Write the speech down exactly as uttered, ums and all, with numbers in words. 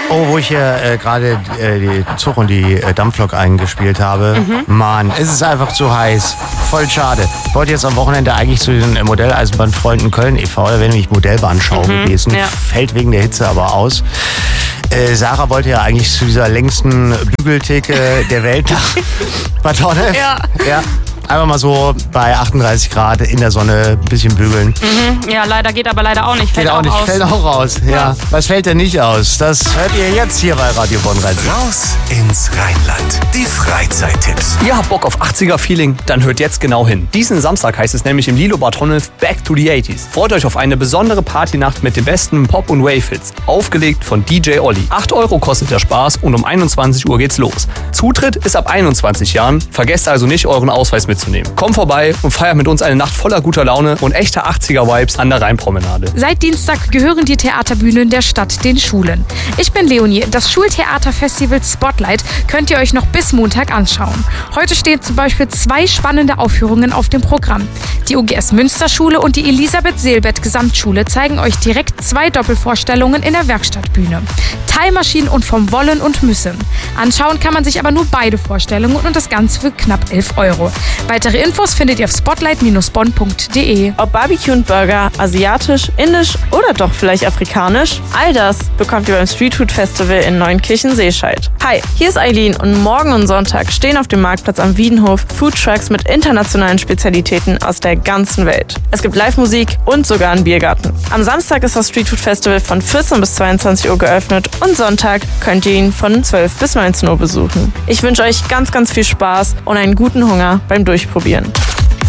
Oh, wo ich hier äh, gerade äh, die Zug und die äh, Dampflok eingespielt habe. Mhm. Mann, es ist einfach zu heiß. Voll schade. Ich wollte jetzt am Wochenende eigentlich zu den äh, Modelleisenbahnfreunden Köln e V, da wäre nämlich Modellbahnschau mhm. gewesen. Ja. Fällt wegen der Hitze aber aus. Äh, Sarah wollte ja eigentlich zu dieser längsten Bügeltheke der Welt nach Bad Honnef. Ja. ja. Einfach mal so bei achtunddreißig Grad in der Sonne ein bisschen bügeln. Mhm. Ja, leider geht aber leider auch nicht. Fällt geht auch, auch nicht, aus. fällt auch raus. Ja. ja. Was fällt denn nicht aus? Das hört ihr jetzt hier bei Radio Bonn-Rhein. Raus ins Rheinland. Die Freizeittipps. Ihr habt Bock auf achtziger-Feeling? Dann hört jetzt genau hin. Diesen Samstag heißt es nämlich im Lilo Bad Honnef Back to the achtziger. Freut euch auf eine besondere Partynacht mit den besten Pop- und Wave-Hits. Aufgelegt von D J Olli. acht Euro kostet der Spaß und um einundzwanzig Uhr geht's los. Zutritt ist ab einundzwanzig Jahren. Vergesst also nicht, euren Ausweis mitzunehmen. Kommt vorbei und feiert mit uns eine Nacht voller guter Laune und echter achtziger-Vibes an der Rheinpromenade. Seit Dienstag gehören die Theaterbühnen der Stadt den Schulen. Ich bin Leonie. Das Schultheaterfestival Spotlight könnt ihr euch noch bis Montag anschauen. Heute stehen zum Beispiel zwei spannende Aufführungen auf dem Programm. Die U G S Münsterschule und die Elisabeth Seelbett Gesamtschule zeigen euch direkt zwei Doppelvorstellungen in der Werkstattbühne. Time Machine und vom Wollen und Müssen. Anschauen kann man sich aber nur beide Vorstellungen und das Ganze für knapp elf Euro. Weitere Infos findet ihr auf spotlight Bindestrich bonn punkt de. Ob Barbecue und Burger, asiatisch, indisch oder doch vielleicht afrikanisch? All das bekommt ihr beim Streetfood Festival in Neunkirchen-Seescheid. Hi, hier ist Eileen und morgen und Sonntag stehen auf dem Marktplatz am Wiedenhof Foodtrucks mit internationalen Spezialitäten aus der ganzen Welt. Es gibt Live-Musik und sogar einen Biergarten. Am Samstag ist das Streetfood Festival von vierzehn bis zweiundzwanzig Uhr geöffnet und Sonntag könnt ihr ihn von zwölf bis neunzehn Uhr besuchen. Ich wünsche euch ganz, ganz viel Spaß und einen guten Hunger beim Durchprobieren.